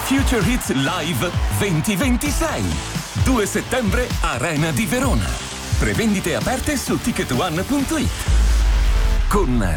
Future Hits Live 2026. 2 settembre, Arena di Verona. Prevendite aperte su ticketone.it. Con